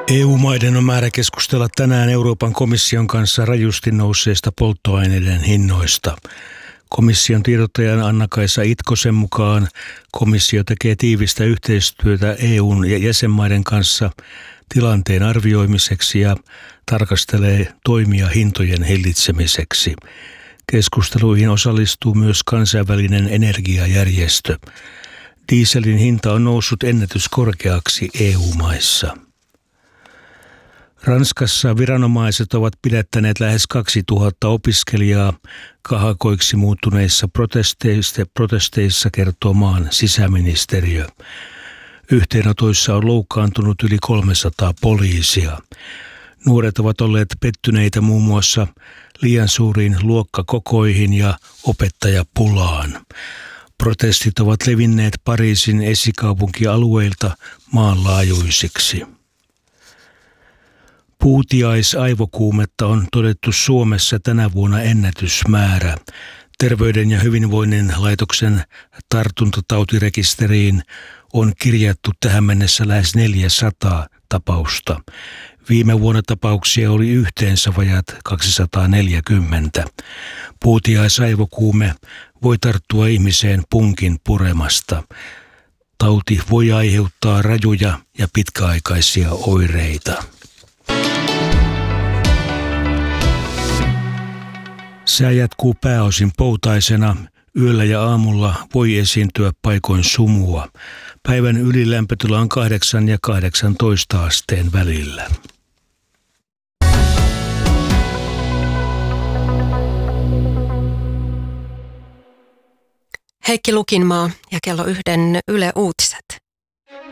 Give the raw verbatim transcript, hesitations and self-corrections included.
E U-maiden on määrä keskustella tänään Euroopan komission kanssa rajusti nousseista polttoaineiden hinnoista. Komission tiedottajan Anna-Kaisa Itkosen mukaan komissio tekee tiivistä yhteistyötä E U:n ja jäsenmaiden kanssa tilanteen arvioimiseksi ja tarkastelee toimia hintojen hillitsemiseksi. Keskusteluihin osallistuu myös kansainvälinen energiajärjestö. Dieselin hinta on noussut ennätyskorkeaksi E U-maissa. Ranskassa viranomaiset ovat pidättäneet lähes kaksituhatta opiskelijaa kahakoiksi muuttuneissa protesteissa, protesteissa kertoo maan sisäministeriö. Yhteenotoissa on loukkaantunut yli kolmesataa poliisia. Nuoret ovat olleet pettyneitä muun muassa liian suuriin luokkakokoihin ja opettajapulaan. Protestit ovat levinneet Pariisin esikaupunkialueilta maanlaajuisiksi. Puutiaisaivokuumetta on todettu Suomessa tänä vuonna ennätysmäärä. Terveyden ja hyvinvoinnin laitoksen tartuntatautirekisteriin on kirjattu tähän mennessä lähes neljäsataa tapausta. Viime vuonna tapauksia oli yhteensä vajat kaksisataaneljäkymmentä. Puutiaisaivokuume voi tarttua ihmiseen punkin puremasta. Tauti voi aiheuttaa rajuja ja pitkäaikaisia oireita. Sää jatkuu pääosin poutaisena. Yöllä ja aamulla voi esiintyä paikoin sumua. Päivän ylilämpötila on kahdeksan ja kahdeksantoista asteen välillä. Heikki Lukinmaa ja kello yhden Yle Uutiset.